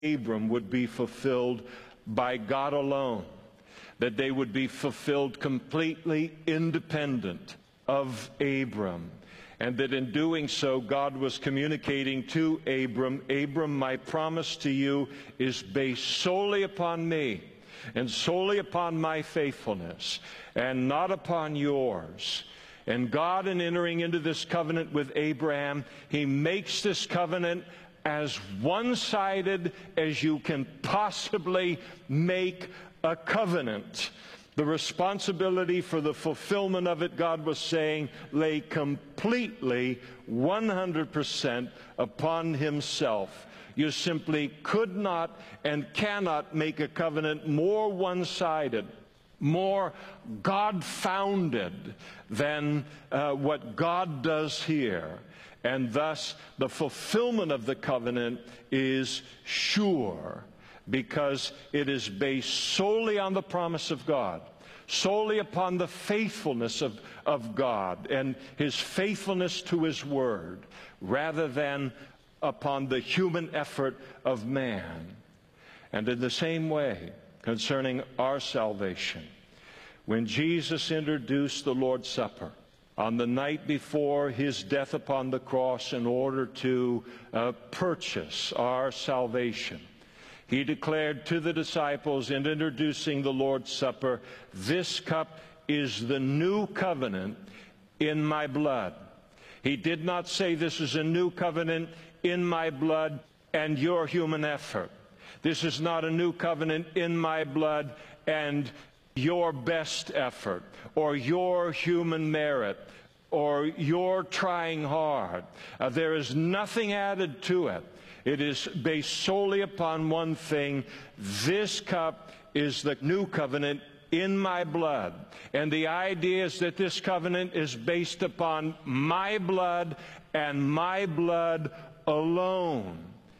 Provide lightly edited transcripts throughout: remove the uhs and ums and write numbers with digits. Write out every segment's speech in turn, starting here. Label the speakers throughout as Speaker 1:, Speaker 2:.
Speaker 1: Abram would be fulfilled by God alone, that they would be fulfilled completely independent of Abram, and that in doing so, God was communicating to Abram, Abram, my promise to you is based solely upon me and solely upon my faithfulness and not upon yours. And God, in entering into this covenant with Abraham, he makes this covenant as one-sided as you can possibly make a covenant. The responsibility for the fulfillment of it, God was saying, lay completely 100% upon himself. You simply could not and cannot make a covenant more one-sided, more God-founded than what God does here. And thus, the fulfillment of the covenant is sure, because it is based solely on the promise of God, solely upon the faithfulness of God and his faithfulness to his word, rather than upon the human effort of man. And in the same way, concerning our salvation, when Jesus introduced the Lord's Supper on the night before his death upon the cross in order to purchase our salvation, he declared to the disciples in introducing the Lord's Supper, this cup is the new covenant in my blood. He did not say this is a new covenant in my blood and your human effort. This is not a new covenant in my blood and your best effort or your human merit or your trying hard. There is nothing added to it. It is based solely upon one thing. This cup is the new covenant in my blood. And the idea is that this covenant is based upon my blood and my blood alone.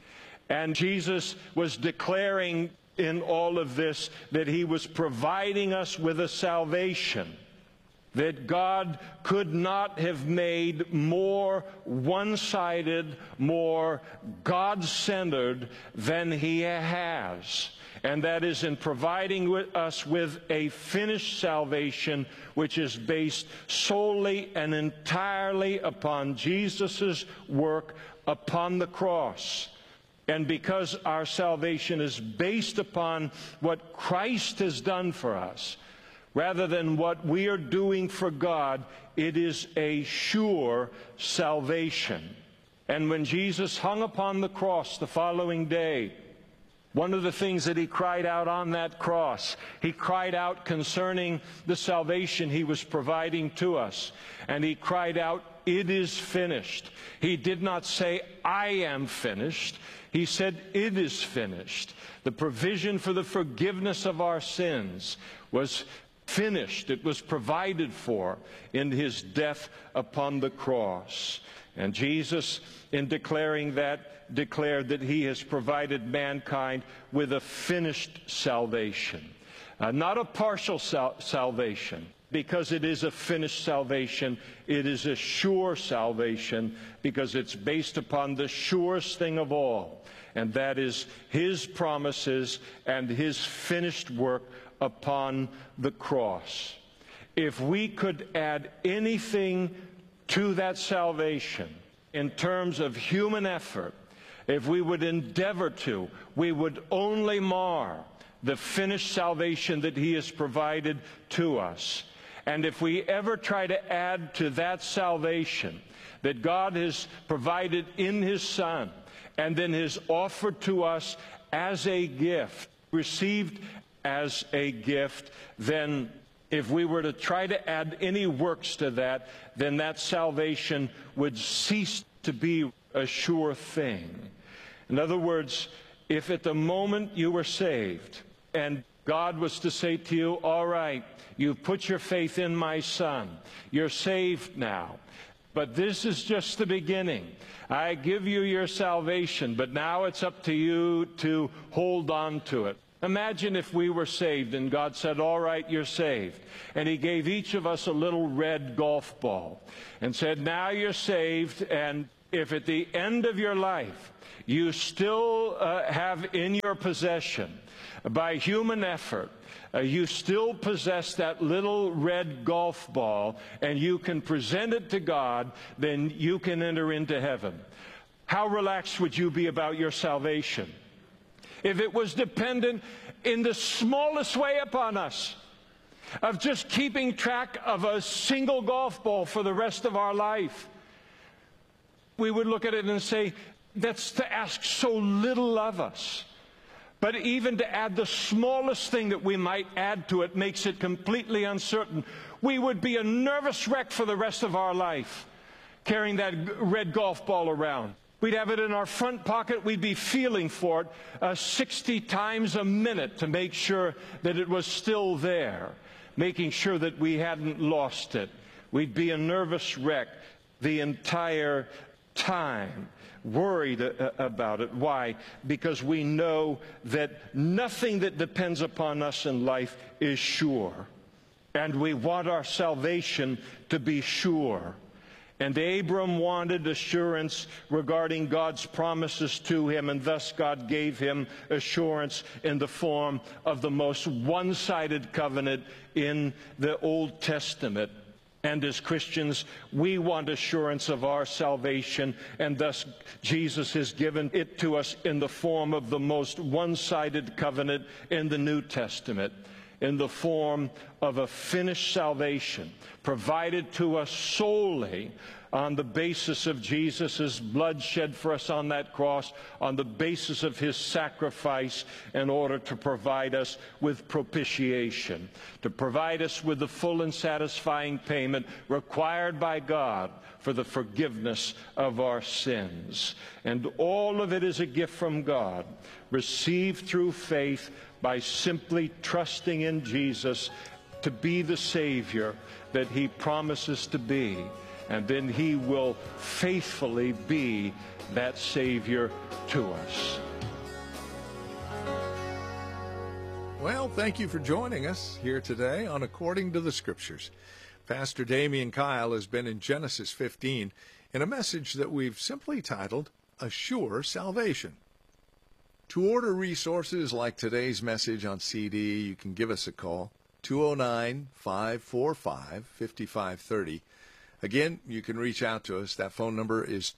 Speaker 1: And Jesus was declaring in all of this that he was providing us with a salvation that God could not have made more one-sided, more God-centered than he has. And that is in providing us with a finished salvation which is based solely and entirely upon Jesus' work upon the cross. And because our salvation is based upon what Christ has done for us, rather than what we are doing for God, it is a sure salvation. And when Jesus hung upon the cross the following day, one of the things that he cried out on that cross, he cried out concerning the salvation he was providing to us. And he cried out, "It is finished." He did not say, "I am finished." He said, "It is finished." The provision for the forgiveness of our sins was finished. It was provided for in his death upon the cross. And Jesus, in declaring that, declared that he has provided mankind with a finished salvation. Not a partial salvation, because it is a finished salvation. It is a sure salvation, because it's based upon the surest thing of all, and that is his promises and his finished work upon the cross. If we could add anything to that salvation in terms of human effort, if we would endeavor to, we would only mar the finished salvation that he has provided to us. And if we ever try to add to that salvation that God has provided in his Son and then has offered to us as a gift, received as a gift, then if we were to try to add any works to that, then that salvation would cease to be a sure thing. In other words, if at the moment you were saved and God was to say to you, "All right, you've put your faith in my Son, you're saved now, but this is just the beginning. I give you your salvation, but now it's up to you to hold on to it." Imagine if we were saved and God said, "All right, you're saved." And he gave each of us a little red golf ball and said, "Now you're saved, and If at the end of your life you still have in your possession, by human effort, you still possess that little red golf ball and you can present it to God, then you can enter into heaven. How relaxed would you be about your salvation if it was dependent in the smallest way upon us, of just keeping track of a single golf ball for the rest of our life? We would look at it and say, that's to ask so little of us. But even to add the smallest thing that we might add to it makes it completely uncertain. We would be a nervous wreck for the rest of our life, carrying that red golf ball around. We'd have it in our front pocket. We'd be feeling for it 60 times a minute to make sure that it was still there, making sure that we hadn't lost it. We'd be a nervous wreck the entire time, worried about it. Why? Because we know that nothing that depends upon us in life is sure. And we want our salvation to be sure. And Abram wanted assurance regarding God's promises to him, and thus God gave him assurance in the form of the most one-sided covenant in the Old Testament. And as Christians, we want assurance of our salvation, and thus Jesus has given it to us in the form of the most one-sided covenant in the New Testament, in the form of a finished salvation provided to us solely on the basis of Jesus' blood shed for us on that cross, on the basis of his sacrifice, in order to provide us with propitiation, to provide us with the full and satisfying payment required by God for the forgiveness of our sins. And all of it is a gift from God, received through faith by simply trusting in Jesus to be the Savior that he promises to be. And then he will faithfully be that Savior to us.
Speaker 2: Well, thank you for joining us here today on According to the Scriptures. Pastor Damian Kyle has been in Genesis 15 in a message that we've simply titled, A Sure Salvation. To order resources like today's message on CD, you can give us a call, 209-545-5530. Again, you can reach out to us. That phone number is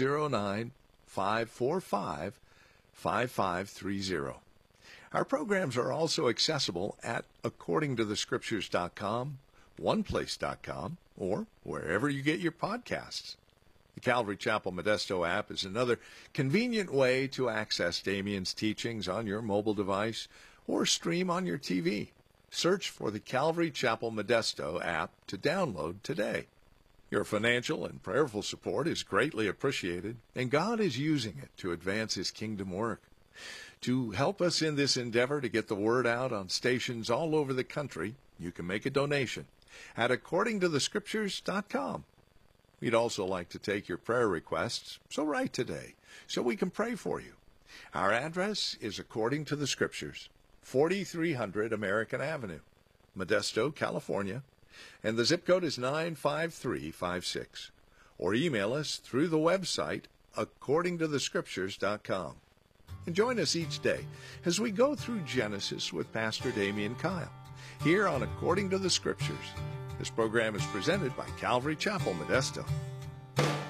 Speaker 2: 209-545-5530. Our programs are also accessible at accordingtothescriptures.com, oneplace.com, or wherever you get your podcasts. The Calvary Chapel Modesto app is another convenient way to access Damian's teachings on your mobile device or stream on your TV. Search for the Calvary Chapel Modesto app to download today. Your financial and prayerful support is greatly appreciated, and God is using it to advance his kingdom work. To help us in this endeavor to get the word out on stations all over the country, you can make a donation at accordingtothescriptures.com. We'd also like to take your prayer requests, so write today so we can pray for you. Our address is According to the Scriptures, 4300 American Avenue, Modesto, California, and the zip code is 95356. Or email us through the website accordingtothescriptures.com. And join us each day as we go through Genesis with Pastor Damian Kyle here on According to the Scriptures. This program is presented by Calvary Chapel, Modesto.